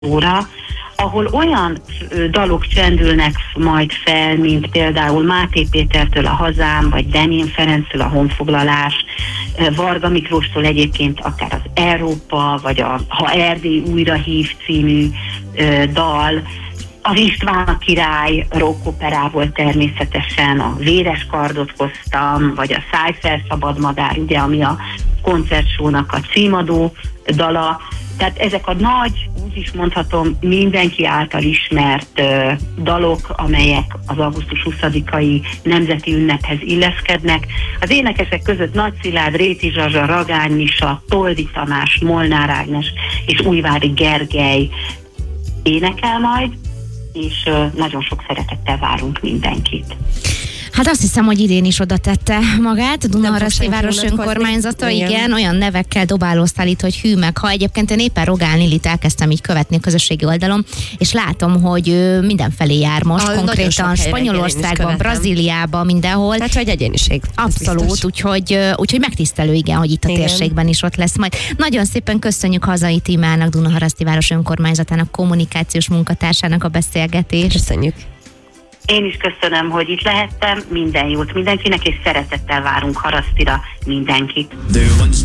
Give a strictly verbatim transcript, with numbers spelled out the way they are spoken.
óra, ahol olyan dalok csendülnek majd fel, mint például Máté Pétertől a Hazám, vagy Demjén Ferenctől a Honfoglalás, Varga Miklóstól egyébként akár az Európa, vagy a Ha Erdély újra hív című ö, dal, az István a király rockoperából természetesen a Véres kardot hoztam, vagy a Száj fel szabad madár, ugye, ami a koncertsónak a címadó dala. Tehát ezek a nagy, úgy is mondhatom, mindenki által ismert uh, dalok, amelyek az augusztus huszadikai nemzeti ünnephez illeszkednek. Az énekesek között Nagy Szilárd, Réti Zsazsa, Ragány Misa, Toldi Tamás, Molnár Ágnes és Újvári Gergely énekel majd, és uh, nagyon sok szeretettel várunk mindenkit. Hát azt hiszem, hogy idén is oda tette magát. Dunaharaszti város önkormányzata, igen. igen, olyan nevekkel dobálóztál itt, hogy hű meg ha. Egyébként én éppen Rogán Lilit elkezdtem így követni a közösségi oldalon, és látom, hogy ő mindenfelé jár most, a, konkrétan Spanyolországban, Brazíliában, mindenhol. Hát, hogy egyéniség. Abszolút, úgyhogy, úgyhogy megtisztelő, igen, hogy itt a igen. térségben is ott lesz majd. Nagyon szépen köszönjük Hazai Tímának, Dunaharaszti város önkormányzatának kommunikációs munkatársának a beszélgetést. Köszönjük. Én is köszönöm, hogy itt lehettem, minden jót mindenkinek, és szeretettel várunk Harasztira mindenkit.